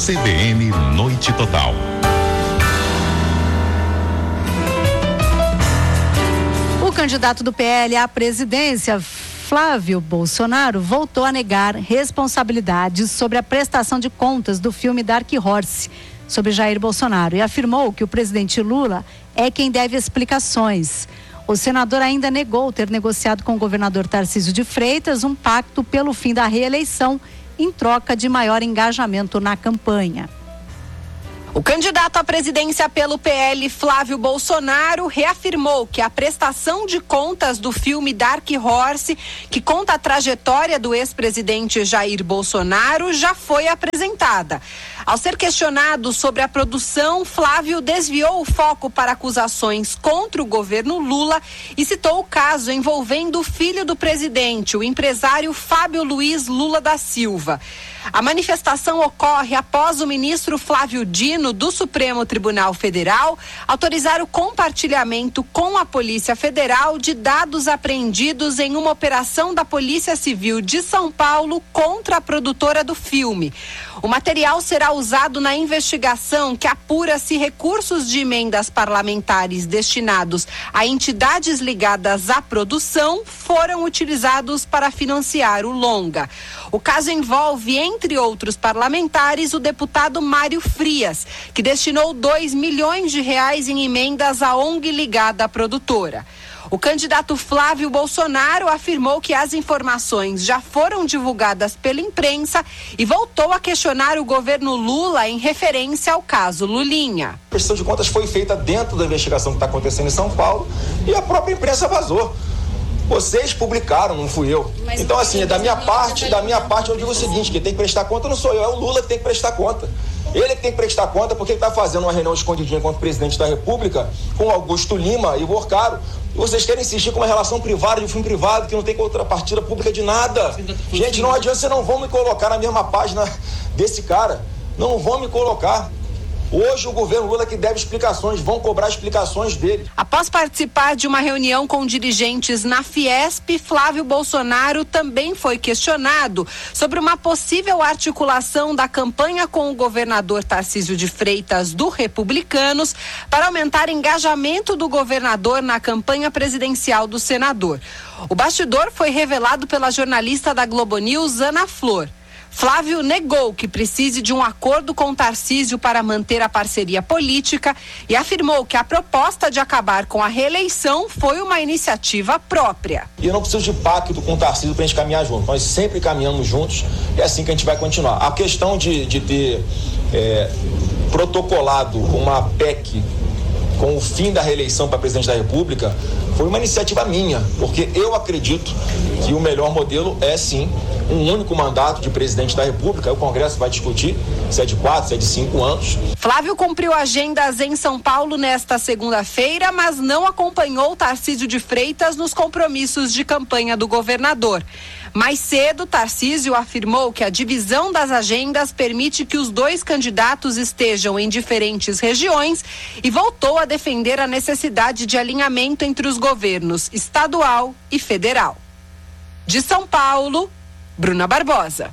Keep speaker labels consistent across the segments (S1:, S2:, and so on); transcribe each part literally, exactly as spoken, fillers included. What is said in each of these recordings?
S1: C B N Noite Total.
S2: O candidato do P L à presidência, Flávio Bolsonaro, voltou a negar responsabilidades sobre a prestação de contas do filme Dark Horse sobre Jair Bolsonaro e afirmou que o presidente Lula é quem deve explicações. O senador ainda negou ter negociado com o governador Tarcísio de Freitas um pacto pelo fim da reeleição em troca de maior engajamento na campanha.
S3: O candidato à presidência pelo P L, Flávio Bolsonaro, reafirmou que a prestação de contas do filme Dark Horse, que conta a trajetória do ex-presidente Jair Bolsonaro, já foi apresentada. Ao ser questionado sobre a produção, Flávio desviou o foco para acusações contra o governo Lula e citou o caso envolvendo o filho do presidente, o empresário Fábio Luiz Lula da Silva. A manifestação ocorre após o ministro Flávio Dino, do Supremo Tribunal Federal, autorizar o compartilhamento com a Polícia Federal de dados apreendidos em uma operação da Polícia Civil de São Paulo contra a produtora do filme. O material será usado na investigação que apura se recursos de emendas parlamentares destinados a entidades ligadas à produção foram utilizados para financiar o longa. O caso envolve, entre outros parlamentares, o deputado Mário Frias, que destinou dois milhões de reais em emendas à O N G ligada à produtora. O candidato Flávio Bolsonaro afirmou que as informações já foram divulgadas pela imprensa e voltou a questionar o governo Lula em referência ao caso Lulinha.
S4: A prestação de contas foi feita dentro da investigação que está acontecendo em São Paulo e a própria imprensa vazou. Vocês publicaram, não fui eu. Mas então, assim, da minha parte, da minha parte, eu digo o seguinte, que tem que prestar conta não sou eu, é o Lula que tem que prestar conta. Ele que tem que prestar conta porque ele está fazendo uma reunião escondidinha contra o presidente da República com Augusto Lima e o Borcaro. E vocês querem insistir com uma relação privada de um filme privado que não tem contrapartida pública de nada. Gente, não adianta, vocês não vão me colocar na mesma página desse cara. Não vão me colocar. Hoje o governo Lula que deve explicações, vão cobrar explicações dele.
S3: Após participar de uma reunião com dirigentes na Fiesp, Flávio Bolsonaro também foi questionado sobre uma possível articulação da campanha com o governador Tarcísio de Freitas do Republicanos para aumentar engajamento do governador na campanha presidencial do senador. O bastidor foi revelado pela jornalista da Globo News, Ana Flor. Flávio negou que precise de um acordo com Tarcísio para manter a parceria política e afirmou que a proposta de acabar com a reeleição foi uma iniciativa própria.
S4: E eu não preciso de pacto com o Tarcísio para a gente caminhar junto. Nós sempre caminhamos juntos e é assim que a gente vai continuar. A questão de, de ter é, protocolado uma P E C com o fim da reeleição para presidente da República foi uma iniciativa minha, porque eu acredito que o melhor modelo é sim um único mandato de presidente da República. O Congresso vai discutir se é de quatro, se é de cinco anos.
S3: Flávio cumpriu agendas em São Paulo nesta segunda-feira, mas não acompanhou Tarcísio de Freitas nos compromissos de campanha do governador. Mais cedo, Tarcísio afirmou que a divisão das agendas permite que os dois candidatos estejam em diferentes regiões e voltou a defender a necessidade de alinhamento entre os governos estadual e federal. De São Paulo, Bruna Barbosa.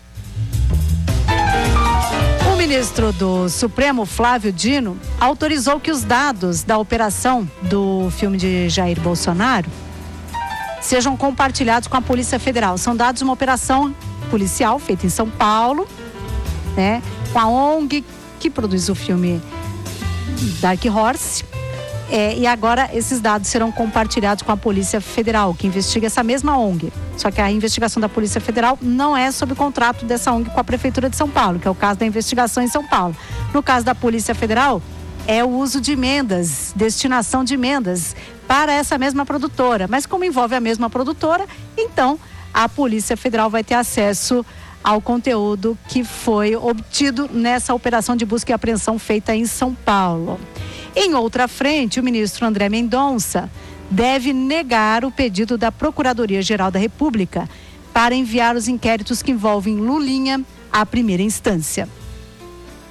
S2: O ministro do Supremo, Flávio Dino, autorizou que os dados da operação do filme de Jair Bolsonaro sejam compartilhados com a Polícia Federal. São dados de uma operação policial feita em São Paulo, né, com a O N G que produz o filme Dark Horse. É, e agora esses dados serão compartilhados com a Polícia Federal, que investiga essa mesma O N G. Só que a investigação da Polícia Federal não é sob o contrato dessa O N G com a Prefeitura de São Paulo, que é o caso da investigação em São Paulo. No caso da Polícia Federal, é o uso de emendas, destinação de emendas para essa mesma produtora. Mas como envolve a mesma produtora, então a Polícia Federal vai ter acesso ao conteúdo que foi obtido nessa operação de busca e apreensão feita em São Paulo. Em outra frente, o ministro André Mendonça deve negar o pedido da Procuradoria-Geral da República para enviar os inquéritos que envolvem Lulinha à primeira instância.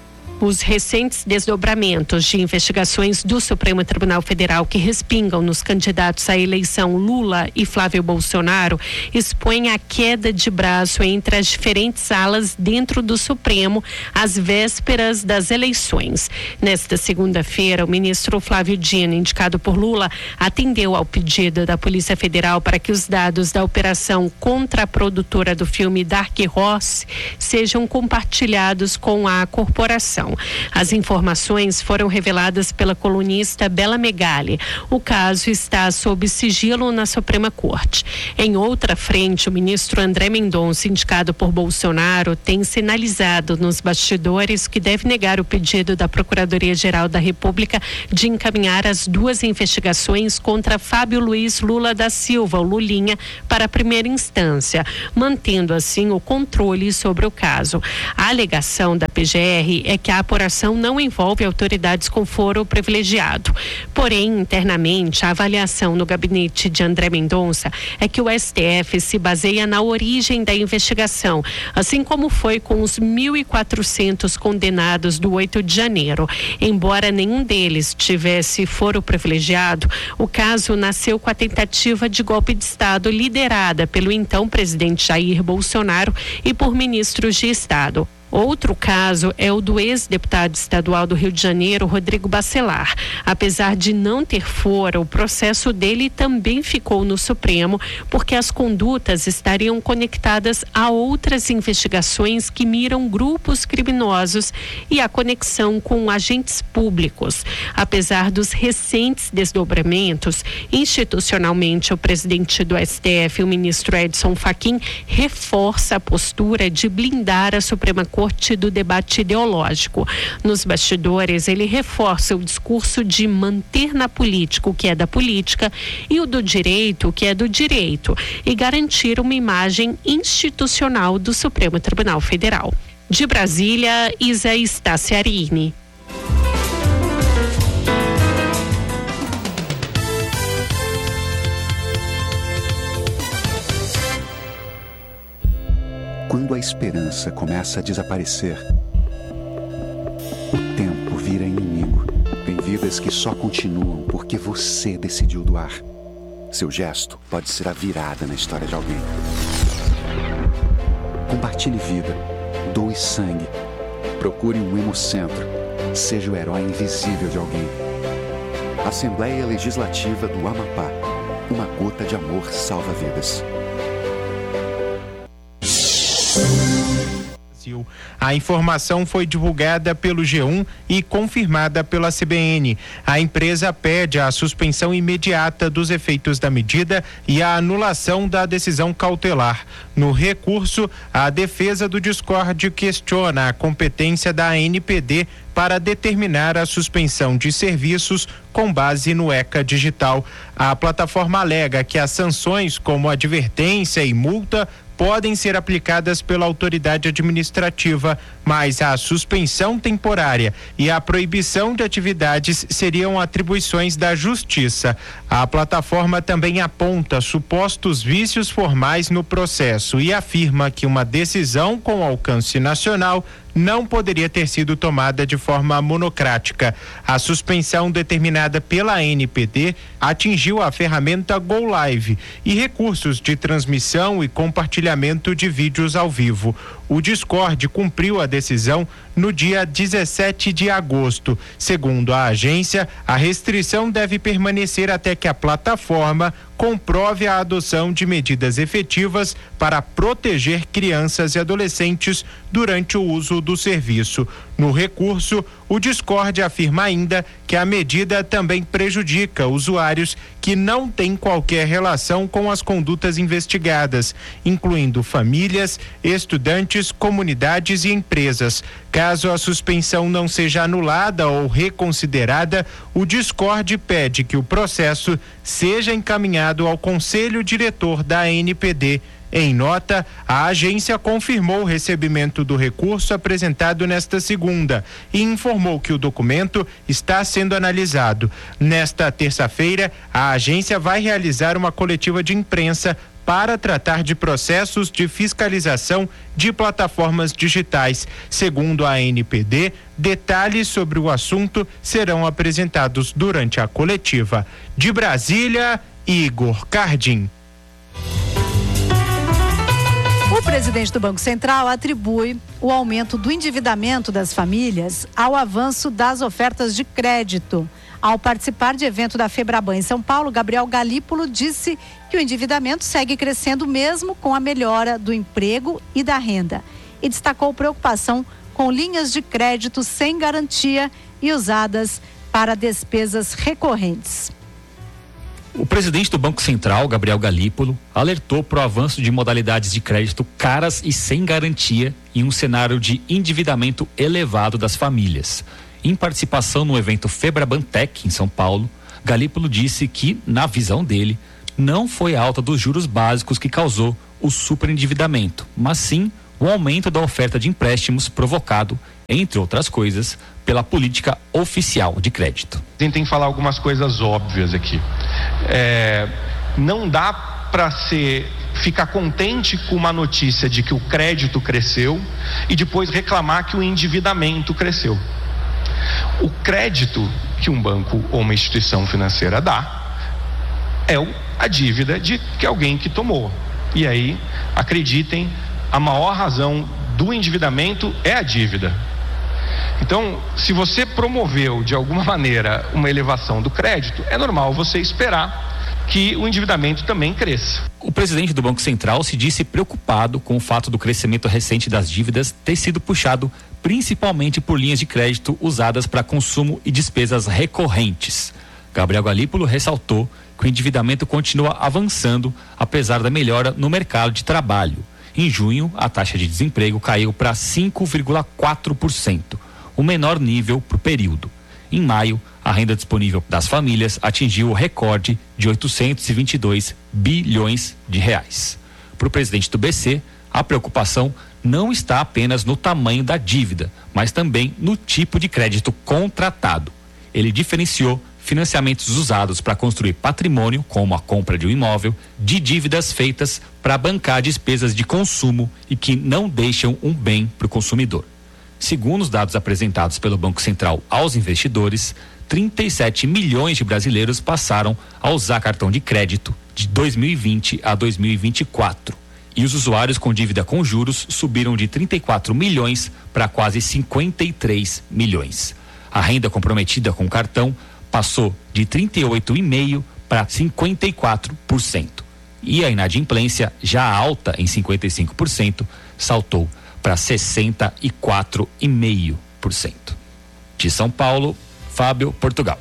S5: Os recentes desdobramentos de investigações do Supremo Tribunal Federal que respingam nos candidatos à eleição Lula e Flávio Bolsonaro expõem a queda de braço entre as diferentes alas dentro do Supremo às vésperas das eleições. Nesta segunda-feira, o ministro Flávio Dino, indicado por Lula, atendeu ao pedido da Polícia Federal para que os dados da operação contra a produtora do filme Dark Horse sejam compartilhados com a corporação. As informações foram reveladas pela colunista Bela Megali. O caso está sob sigilo na Suprema Corte. Em outra frente, o ministro André Mendonça, indicado por Bolsonaro, tem sinalizado nos bastidores que deve negar o pedido da Procuradoria-Geral da República de encaminhar as duas investigações contra Fábio Luiz Lula da Silva, o Lulinha, para a primeira instância, mantendo assim o controle sobre o caso. A alegação da P G R é que a apuração não envolve autoridades com foro privilegiado. Porém, internamente, a avaliação no gabinete de André Mendonça é que o S T F se baseia na origem da investigação, assim como foi com os mil e quatrocentos condenados do oito de janeiro. Embora nenhum deles tivesse foro privilegiado, o caso nasceu com a tentativa de golpe de Estado liderada pelo então presidente Jair Bolsonaro e por ministros de Estado. Outro caso é o do ex-deputado estadual do Rio de Janeiro, Rodrigo Bacelar. Apesar de não ter foro, o processo dele também ficou no Supremo, porque as condutas estariam conectadas a outras investigações que miram grupos criminosos e a conexão com agentes públicos. Apesar dos recentes desdobramentos, institucionalmente o presidente do S T F, o ministro Edson Fachin, reforça a postura de blindar a Suprema Corte do debate ideológico. Nos bastidores, ele reforça o discurso de manter na política o que é da política e o do direito o que é do direito e garantir uma imagem institucional do Supremo Tribunal Federal. De Brasília, Isa Staciarini.
S6: Quando a esperança começa a desaparecer, o tempo vira inimigo. Tem vidas que só continuam porque você decidiu doar. Seu gesto pode ser a virada na história de alguém. Compartilhe vida, doe sangue, procure um hemocentro, seja o herói invisível de alguém. Assembleia Legislativa do Amapá. Uma gota de amor salva vidas.
S7: A informação foi divulgada pelo G um e confirmada pela C B N. A empresa pede a suspensão imediata dos efeitos da medida e a anulação da decisão cautelar. No recurso, a defesa do Discord questiona a competência da A N P D para determinar a suspensão de serviços com base no ECA Digital. A plataforma alega que as sanções, como advertência e multa, podem ser aplicadas pela autoridade administrativa, mas a suspensão temporária e a proibição de atividades seriam atribuições da Justiça. A plataforma também aponta supostos vícios formais no processo e afirma que uma decisão com alcance nacional não poderia ter sido tomada de forma monocrática. A suspensão determinada pela A N P D atingiu a ferramenta Go Live e recursos de transmissão e compartilhamento de vídeos ao vivo. O Discord cumpriu a decisão no dia dezessete de agosto. Segundo a agência, a restrição deve permanecer até que a plataforma comprove a adoção de medidas efetivas para proteger crianças e adolescentes durante o uso do serviço. No recurso, o Discord afirma ainda que a medida também prejudica usuários que não têm qualquer relação com as condutas investigadas, incluindo famílias, estudantes, comunidades e empresas. Caso a suspensão não seja anulada ou reconsiderada, o Discord pede que o processo seja encaminhado ao Conselho Diretor da A N P D. Em nota, a agência confirmou o recebimento do recurso apresentado nesta segunda e informou que o documento está sendo analisado. Nesta terça-feira, a agência vai realizar uma coletiva de imprensa para tratar de processos de fiscalização de plataformas digitais. Segundo a A N P D, detalhes sobre o assunto serão apresentados durante a coletiva. De Brasília, Igor Cardim.
S2: O presidente do Banco Central atribui o aumento do endividamento das famílias ao avanço das ofertas de crédito. Ao participar de evento da Febraban em São Paulo, Gabriel Galípolo disse que o endividamento segue crescendo mesmo com a melhora do emprego e da renda. E destacou preocupação com linhas de crédito sem garantia e usadas para despesas recorrentes.
S8: O presidente do Banco Central, Gabriel Galípolo, alertou para o avanço de modalidades de crédito caras e sem garantia em um cenário de endividamento elevado das famílias. Em participação no evento Febrabantec, em São Paulo, Galípolo disse que, na visão dele, não foi a alta dos juros básicos que causou o superendividamento, mas sim o aumento da oferta de empréstimos provocado, entre outras coisas, pela política oficial de crédito.
S9: Tentem falar algumas coisas óbvias aqui. É, não dá para ser ficar contente com uma notícia de que o crédito cresceu e depois reclamar que o endividamento cresceu. O crédito que um banco ou uma instituição financeira dá é a dívida de que alguém que tomou. E aí, acreditem, a maior razão do endividamento é a dívida. Então, se você promoveu de alguma maneira uma elevação do crédito, é normal você esperar que o endividamento também cresça.
S8: O presidente do Banco Central se disse preocupado com o fato do crescimento recente das dívidas ter sido puxado principalmente por linhas de crédito usadas para consumo e despesas recorrentes. Gabriel Galípolo ressaltou que o endividamento continua avançando apesar da melhora no mercado de trabalho. Em junho, a taxa de desemprego caiu para cinco vírgula quatro por cento, o menor nível para o período. Em maio, a renda disponível das famílias atingiu o recorde de oitocentos e vinte e dois bilhões de reais. Para o presidente do B C, a preocupação não está apenas no tamanho da dívida, mas também no tipo de crédito contratado. Ele diferenciou financiamentos usados para construir patrimônio, como a compra de um imóvel, de dívidas feitas para bancar despesas de consumo e que não deixam um bem para o consumidor. Segundo os dados apresentados pelo Banco Central aos investidores, trinta e sete milhões de brasileiros passaram a usar cartão de crédito de dois mil e vinte a dois mil e vinte e quatro. E os usuários com dívida com juros subiram de trinta e quatro milhões para quase cinquenta e três milhões. A renda comprometida com o cartão passou de trinta e oito vírgula cinco por cento para cinquenta e quatro por cento. E a inadimplência, já alta em cinquenta e cinco por cento, saltou para sessenta e quatro vírgula cinco por cento. De São Paulo, Fábio Portugal.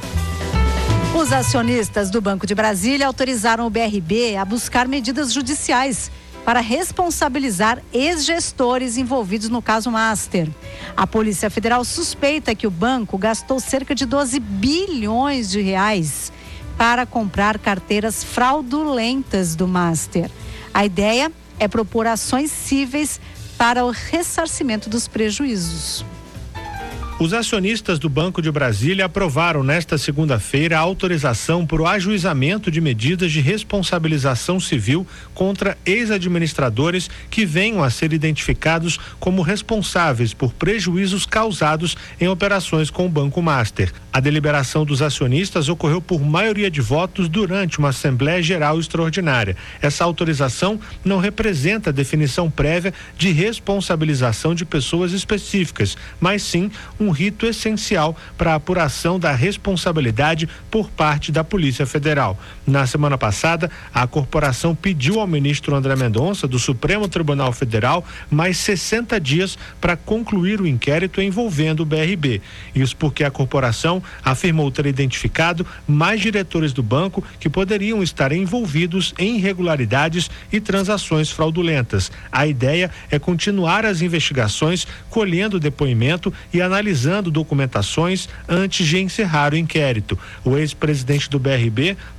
S2: Os acionistas do Banco de Brasília autorizaram o B R B a buscar medidas judiciais para responsabilizar ex-gestores envolvidos no caso Master. A Polícia Federal suspeita que o banco gastou cerca de doze bilhões de reais para comprar carteiras fraudulentas do Master. A ideia é propor ações cíveis para o ressarcimento dos prejuízos.
S10: Os acionistas do Banco de Brasília aprovaram nesta segunda-feira a autorização para o ajuizamento de medidas de responsabilização civil contra ex-administradores que venham a ser identificados como responsáveis por prejuízos causados em operações com o Banco Master. A deliberação dos acionistas ocorreu por maioria de votos durante uma Assembleia Geral Extraordinária. Essa autorização não representa a definição prévia de responsabilização de pessoas específicas, mas sim um um rito essencial para a apuração da responsabilidade por parte da Polícia Federal. Na semana passada, a corporação pediu ao ministro André Mendonça, do Supremo Tribunal Federal, mais sessenta dias para concluir o inquérito envolvendo o B R B. Isso porque a corporação afirmou ter identificado mais diretores do banco que poderiam estar envolvidos em irregularidades e transações fraudulentas. A ideia é continuar as investigações, colhendo depoimento e analisando documentações antes de encerrar o inquérito. O ex-presidente do B R B,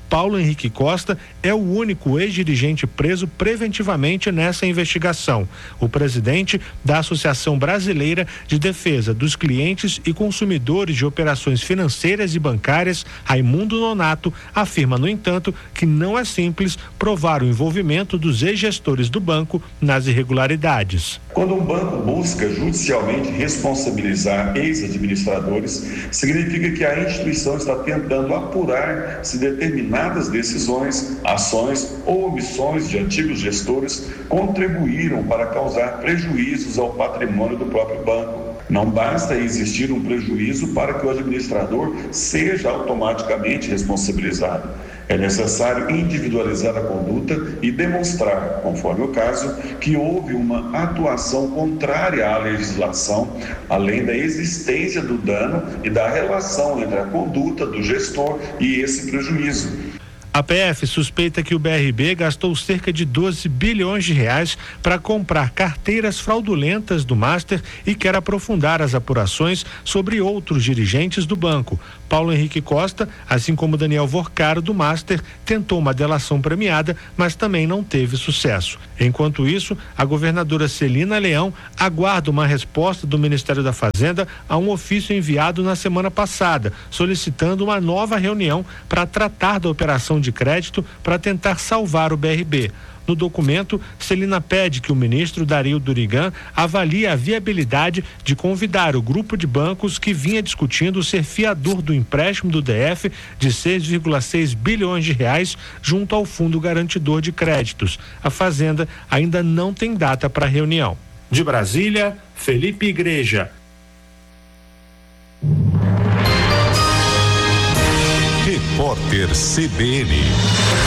S10: Paulo Henrique Costa é o único ex-dirigente preso preventivamente nessa investigação. O presidente da Associação Brasileira de Defesa dos Clientes e Consumidores de Operações Financeiras e Bancárias, Raimundo Nonato, afirma, no entanto, que não é simples provar o envolvimento dos ex-gestores do banco nas irregularidades.
S11: Quando um banco busca judicialmente responsabilizar ex-administradores, significa que a instituição está tentando apurar se determinadas decisões, ações ou omissões de antigos gestores contribuíram para causar prejuízos ao patrimônio do próprio banco. Não basta existir um prejuízo para que o administrador seja automaticamente responsabilizado. É necessário individualizar a conduta e demonstrar, conforme o caso, que houve uma atuação contrária à legislação, além da existência do dano e da relação entre a conduta do gestor e esse prejuízo.
S10: A P F suspeita que o B R B gastou cerca de doze bilhões de reais para comprar carteiras fraudulentas do Master e quer aprofundar as apurações sobre outros dirigentes do banco. Paulo Henrique Costa, assim como Daniel Vorcaro do Master, tentou uma delação premiada, mas também não teve sucesso. Enquanto isso, a governadora Celina Leão aguarda uma resposta do Ministério da Fazenda a um ofício enviado na semana passada, solicitando uma nova reunião para tratar da operação de crédito para tentar salvar o B R B. No documento, Celina pede que o ministro Dario Durigan avalie a viabilidade de convidar o grupo de bancos que vinha discutindo ser fiador do empréstimo do D F de seis vírgula seis bilhões de reais junto ao Fundo Garantidor de Créditos. A Fazenda ainda não tem data para a reunião. De Brasília, Felipe Igreja.
S1: Repórter C B N.